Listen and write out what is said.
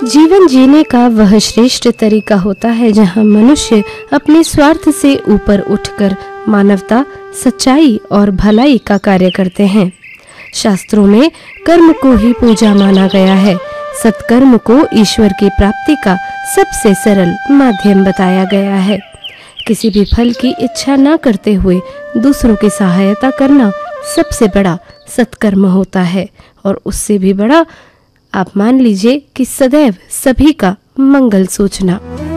जीवन जीने का वह श्रेष्ठ तरीका होता है जहां मनुष्य अपने स्वार्थ से ऊपर उठकर मानवता, सच्चाई और भलाई का कार्य करते हैं। शास्त्रों में कर्म को ही पूजा माना गया है। सत्कर्म को ईश्वर की प्राप्ति का सबसे सरल माध्यम बताया गया है। किसी भी फल की इच्छा न करते हुए दूसरों की सहायता करना सबसे बड़ा सत्कर्म होता है, और उससे भी बड़ा आप मान लीजिए कि सदैव सभी का मंगल सोचना।